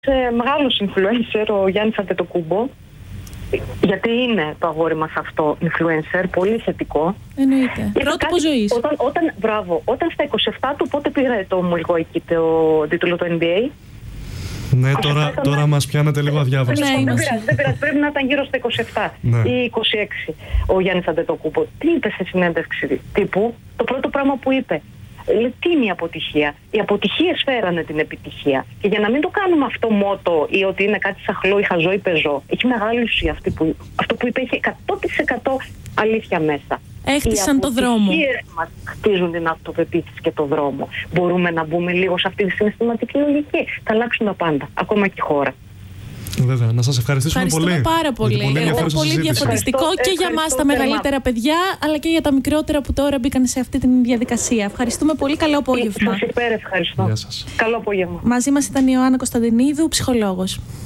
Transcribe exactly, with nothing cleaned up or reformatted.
ε, μεγάλος influencer, ο Γιάννης Αντετοκούμπο. Γιατί είναι το αγόρι μας αυτό influencer, πολύ θετικό. Εννοείται. Πρότυπο ζωής. Όταν, όταν, μπράβο, όταν στα είκοσι επτά του, πότε πήρε το Μιλγόικι το τίτλο του N B A. Ναι, τώρα, τώρα μας πιάνετε λίγο αδιάβαστο. Ναι, δεν πειράζει, δεν πειράζει, πρέπει να ήταν γύρω στα είκοσι επτά ναι. ή είκοσι έξι ο Γιάννης Αντετοκούμπο. Τι είπε σε συνέντευξη τύπου, το πρώτο πράγμα που είπε. Τι είναι η αποτυχία? Οι αποτυχίες φέρανε την επιτυχία. Και για να μην το κάνουμε αυτό μότο ή ότι είναι κάτι σαχλό ή χαζό ή πεζό, έχει μεγάλη ουσία αυτή που, αυτό που είπε, έχει εκατό τοις εκατό αλήθεια μέσα. Έχτισαν το δρόμο. Οι αποτυχίες μας χτίζουν την αυτοπεποίθηση και το δρόμο. Μπορούμε να μπούμε λίγο σε αυτή τη συναισθηματική λογική. Θα αλλάξουν τα πάντα, ακόμα και η χώρα. Βέβαια, να σας ευχαριστήσουμε πολύ. πάρα πολύ. πολύ, πολύ, πολύ διαφωτιστικό και για μας τα μεγαλύτερα παιδιά, αλλά και για τα μικρότερα που τώρα μπήκαν σε αυτή τη διαδικασία. Ευχαριστούμε πολύ. Καλό απόγευμα. Σας υπέρ ευχαριστώ. Γεια σας. Καλό απόγευμα. Μαζί μας ήταν η Ιωάννα Κωνσταντινίδου, ψυχολόγος.